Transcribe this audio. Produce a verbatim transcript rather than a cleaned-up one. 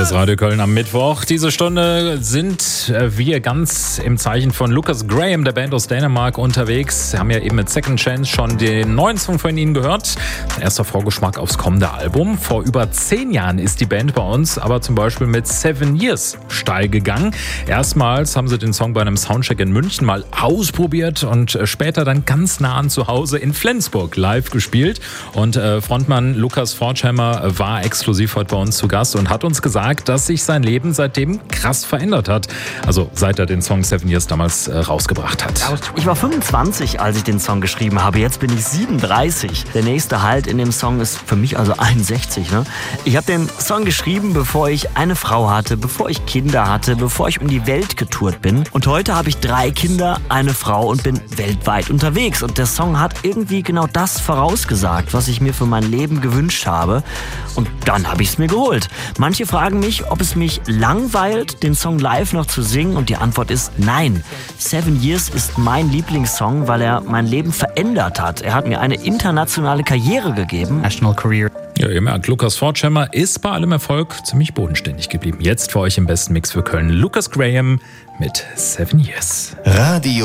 ist Radio Köln am Mittwoch. Diese Stunde sind wir ganz im Zeichen von Lucas Graham, der Band aus Dänemark, unterwegs. Wir haben ja eben mit Second Chance schon den neuen Song von ihnen gehört. Ein erster Vorgeschmack aufs kommende Album. Vor über zehn Jahren ist die Band bei uns aber zum Beispiel mit Seven Years steil gegangen. Erstmals haben sie den Song bei einem Soundcheck in München mal ausprobiert und später dann ganz nah an zu Hause in Flensburg live gespielt. Und äh, Frontmann Lukas Forchhammer war exklusiv heute bei uns zu Gast und hat uns gesagt, dass sich sein Leben seitdem krass verändert hat. Also seit er den Song Seven Years damals äh, rausgebracht hat. Ich war fünfundzwanzig, als ich den Song geschrieben habe. Jetzt bin ich siebenunddreißig. Der nächste Halt in dem Song ist für mich also einundsechzig. Ne? Ich habe den Song geschrieben, bevor ich eine Frau hatte, bevor ich Kinder hatte, bevor ich um die Welt getourt bin. Und heute habe ich drei Kinder, eine Frau und bin weltweit unterwegs. Und der Song hat irgendwie genau das vorausgesagt, was ich mir für mein Leben gewünscht habe. Und dann habe ich es mir geholt. Manche fragen mich, ob es mich langweilt, den Song live noch zu singen. Und die Antwort ist nein. Seven Years ist mein Lieblingssong, weil er mein Leben verändert hat. Er hat mir eine internationale Karriere gegeben. National Career. Ja, ihr merkt, Lukas Forchhammer ist bei allem Erfolg ziemlich bodenständig geblieben. Jetzt für euch im besten Mix für Köln Lucas Graham mit Seven Years. Radio